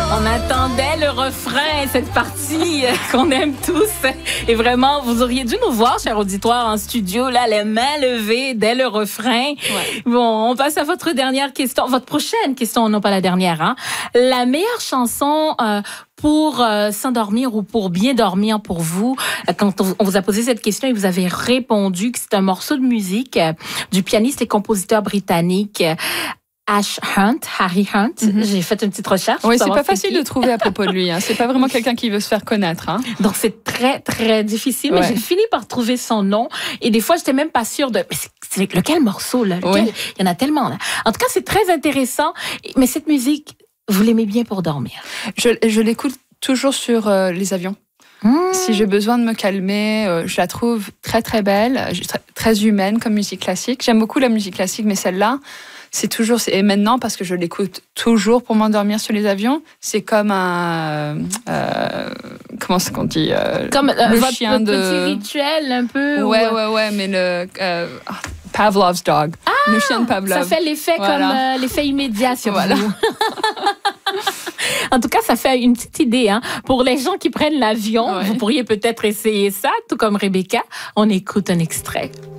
On attendait le refrain, cette partie qu'on aime tous. Et vraiment, vous auriez dû nous voir, cher auditoire, en studio, là, les mains levées dès le refrain. Ouais. Bon, on passe à votre dernière question. Votre prochaine question, non pas la dernière. Hein. La meilleure chanson pour s'endormir ou pour bien dormir pour vous. Quand on vous a posé cette question et vous avez répondu que c'est un morceau de musique du pianiste et compositeur britannique Harry Hunt. Mm-hmm. J'ai fait une petite recherche. Oui, c'est pas facile de trouver à propos de lui. Hein. C'est pas vraiment quelqu'un qui veut se faire connaître. Hein. Donc, c'est très, très difficile. Ouais. Mais j'ai fini par trouver son nom. Et des fois, j'étais même pas sûre de... Mais c'est lequel morceau, là? Lequel? Oui. Il y en a tellement, là. En tout cas, c'est très intéressant. Mais cette musique, vous l'aimez bien pour dormir? Je l'écoute toujours sur les avions. Si j'ai besoin de me calmer, je la trouve très, très belle, très humaine comme musique classique. J'aime beaucoup la musique classique, mais celle-là, c'est toujours... Et maintenant, parce que je l'écoute toujours pour m'endormir sur les avions, c'est comme un... comment est-ce qu'on dit comme le votre chien de... petit rituel, un peu. Ouais, mais le... Pavlov's dog. Le chien de Pavlov. Ça fait l'effet comme l'effet immédiat sur vous. En tout cas, ça fait une petite idée. Hein. Pour les gens qui prennent l'avion, vous pourriez peut-être essayer ça, tout comme Rebecca. On écoute un extrait.